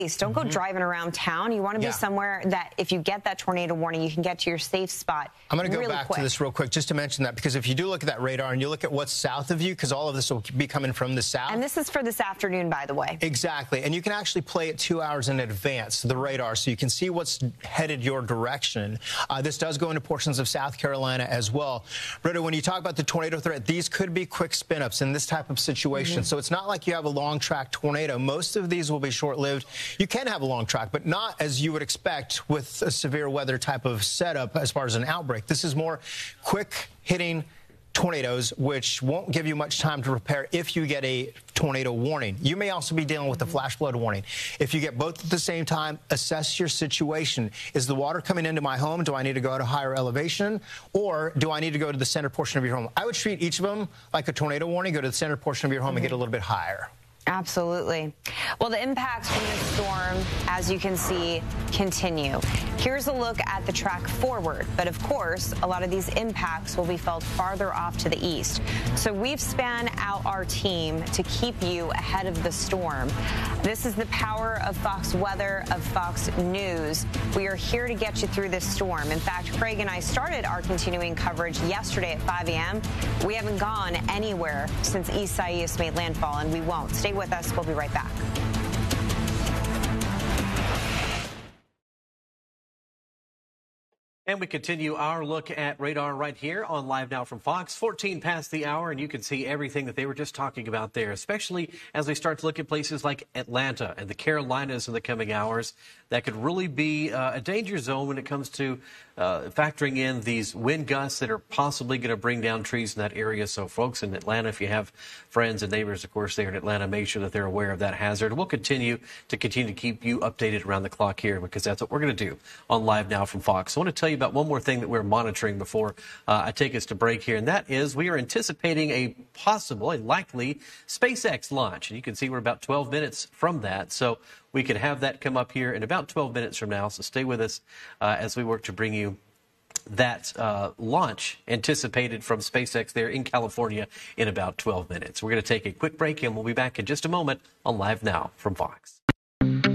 Don't go driving around town. You want to be somewhere that if you get that tornado warning, you can get to your safe spot. I'm going to go really back quick. to this real quick just to mention that, because if you do look at that radar and you look at what's south of you, because all of this will be coming from the south. And this is for this afternoon, by the way. Exactly. And you can actually play it 2 hours in advance, the radar, so you can see what's headed your direction. This does go into portions of South Carolina as well. Britta, when you talk about the tornado threat, these could be quick spin-ups in this type of situation. So it's not like you have a long-track tornado. Most of these will be short-lived. You can have a long track, but not as you would expect with a severe weather type of setup as far as an outbreak. This is more quick hitting tornadoes, which won't give you much time to prepare if you get a tornado warning. You may also be dealing with a flash flood warning. If you get both at the same time, assess your situation. Is the water coming into my home? Do I need to go to higher elevation? Or do I need to go to the center portion of your home? I would treat each of them like a tornado warning. Go to the center portion of your home and get a little bit higher. Absolutely. Well, the impacts from this storm, as you can see, continue. Here's a look at the track forward. But of course, a lot of these impacts will be felt farther off to the east. So we've spanned out our team to keep you ahead of the storm. This is the power of Fox Weather, of Fox News. We are here to get you through this storm. In fact, Craig and I started our continuing coverage yesterday at 5 a.m. We haven't gone anywhere since Isaias made landfall, and we won't. Stay with us. We'll be right back. And we continue our look at radar right here on Live Now from Fox. 14 past the hour, and you can see everything that they were just talking about there, especially as we start to look at places like Atlanta and the Carolinas in the coming hours. That could really be a danger zone when it comes to factoring in these wind gusts that are possibly going to bring down trees in that area. So, folks in Atlanta, if you have friends and neighbors, of course, there in Atlanta, make sure that they're aware of that hazard. We'll continue to keep you updated around the clock here, because that's what we're going to do on Live Now from Fox. I want to tell you about one more thing that we're monitoring before I take us to break here, and that is we are anticipating a likely SpaceX launch. And you can see we're about 12 minutes from that. So we could have that come up here in about 12 minutes from now. So stay with us as we work to bring you that launch anticipated from SpaceX there in California in about 12 minutes. We're going to take a quick break, and we'll be back in just a moment on Live Now from Fox.